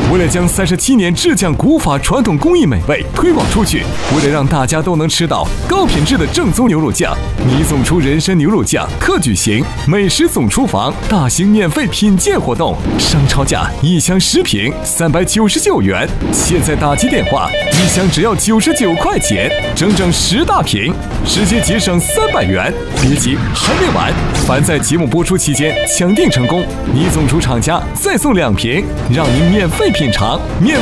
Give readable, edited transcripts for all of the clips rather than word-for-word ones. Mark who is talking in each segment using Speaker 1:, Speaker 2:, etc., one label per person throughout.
Speaker 1: 为了将37年制酱古法传统工艺美味推广出去，为了让大家都能吃到高品质的正宗牛肉酱，倪总厨人参牛肉酱特举行美食总厨房大型免费品鉴活动，商超价1箱10瓶399元，现在打击电话，1箱只要99块钱，整整10大瓶，直接节省300元。别急，还没完！凡在节目播出期间抢订成功，倪总厨厂家再送2瓶，让您免费品尝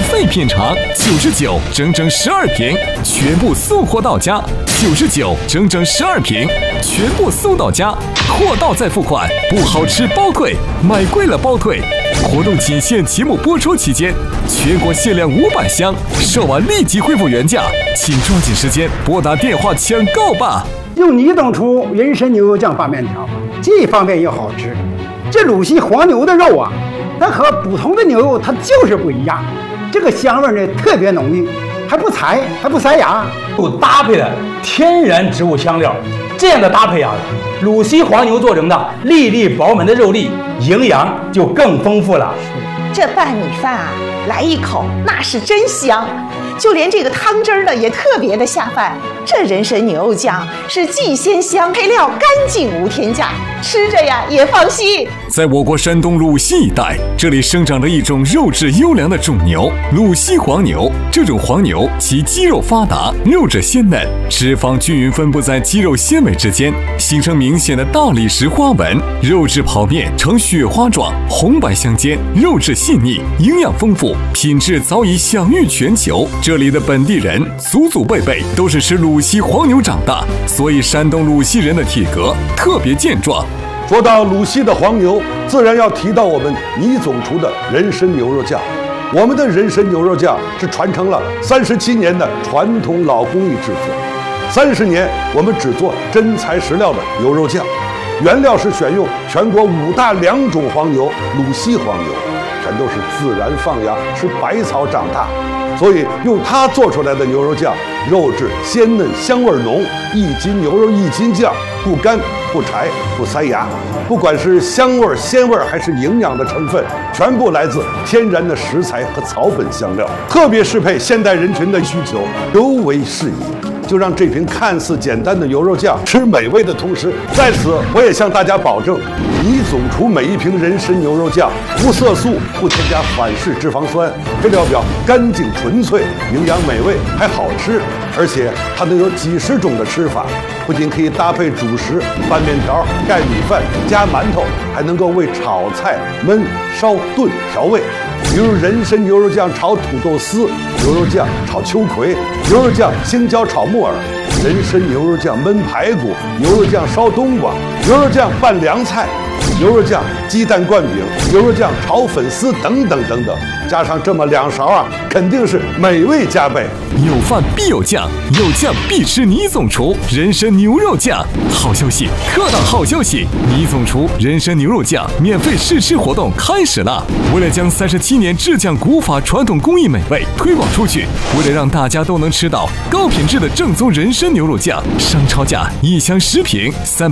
Speaker 1: ，99整整12瓶，全部送货到家，99整整12瓶，全部送到家，货到再付款，不好吃包退，买贵了包退。活动仅限节目播出期间，全国限量500箱，售完立即恢复原价，请抓紧时间拨打电话抢购吧。
Speaker 2: 用倪总厨人参牛肉酱拌面条，既方便又好吃。这鲁西黄牛的肉啊，它和普通的牛肉它就是不一样，这个香味呢特别浓郁，还不柴，还不塞牙，
Speaker 3: 有搭配的天然植物香料，这样的搭配啊，鲁西黄牛做成的粒粒饱满的肉粒，营养就更丰富了。
Speaker 4: 这拌米饭啊，来一口那是真香，就连这个汤汁儿呢也特别的下饭。这人参牛肉酱是既鲜香，配料干净无添加，吃着呀也放心。
Speaker 1: 在我国山东鲁西一带，这里生长着一种肉质优良的种牛——鲁西黄牛。这种黄牛其肌肉发达，肉质鲜嫩，脂肪均匀分布在肌肉纤维之间，形成明显的大理石花纹，肉质剖面呈雪花状，红白相间，肉质细腻，营养丰富，品质早已享誉全球。这里的本地人祖祖辈辈都是吃鲁西黄牛长大，所以山东鲁西人的体格特别健壮。
Speaker 5: 说到鲁西的黄牛，自然要提到我们倪总厨的人参牛肉酱。我们的人参牛肉酱是传承了37年的传统老工艺制作，30年我们只做真材实料的牛肉酱，原料是选用全国5大良种黄牛，鲁西黄牛，全都是自然放养，吃百草长大，所以用它做出来的牛肉酱，肉质鲜嫩，香味浓，1斤牛肉1斤酱，不干不柴不塞牙。不管是香味鲜味还是营养的成分，全部来自天然的食材和草本香料，特别适配现代人群的需求，尤为适宜。就让这瓶看似简单的牛肉酱吃美味的同时，在此我也向大家保证，倪总厨每一瓶人参牛肉酱无色素，不添加反式脂肪酸，配料表干净纯粹，营养美味还好吃，而且它能有几十种的吃法，不仅可以搭配主食拌面条、盖米饭、加馒头，还能够为炒菜、焖、烧、炖调味。比如人参牛肉酱炒土豆丝，牛肉酱炒秋葵，牛肉酱青椒炒木耳，人参牛肉酱焖排骨，牛肉酱烧冬瓜，牛肉酱拌凉菜，牛肉酱鸡蛋灌饼，牛肉酱炒粉丝等等等等，加上这么2勺啊，肯定是美味加倍。
Speaker 1: 有饭必有酱，有酱必吃倪总厨人参牛肉酱。好消息，特大好消息！倪总厨人参牛肉酱免费试吃活动开始了。为了将37年制酱古法传统工艺美味推广出去，为了让大家都能吃到高品质的正宗人参牛肉酱，商超价1箱10瓶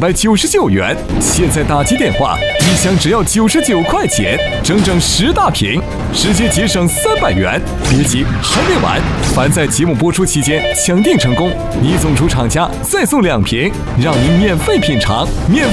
Speaker 1: 399元，现在打击电话，1箱只要99块钱，整整10大瓶，直接节省300元。别急，还没完！凡在节目播出期间抢订成功，倪总厨厂家再送2瓶，让您免费品尝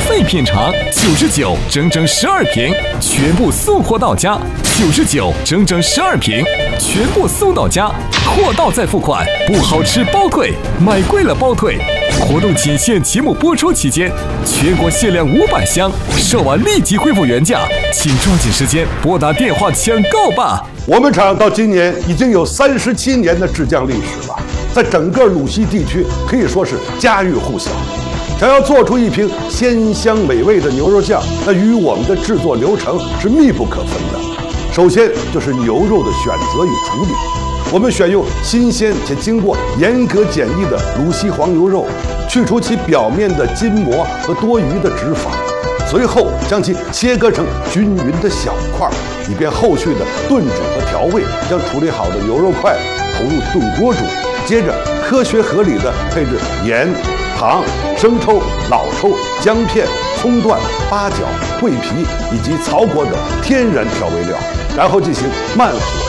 Speaker 1: ，99整整12瓶，全部送货到家，99整整12瓶，全部送到家，货到再付款，不好吃包退，买贵了包退。活动仅限节目播出期间，全国限量500箱，售完立即恢复原价，请抓紧时间拨打电话抢购吧。
Speaker 5: 我们厂到今年已经有37年的制酱历史了，在整个鲁西地区可以说是家喻户晓。想要做出一瓶鲜香美味的牛肉酱，那与我们的制作流程是密不可分的。首先就是牛肉的选择与处理，我们选用新鲜且经过严格检疫的鲁西黄牛肉，去除其表面的筋膜和多余的脂肪，随后将其切割成均匀的小块，以便后续的炖煮和调味。将处理好的牛肉块投入炖锅煮，接着科学合理的配置盐、糖、生抽、老抽、姜片、葱段、八角、桂皮以及草果等天然调味料，然后进行慢火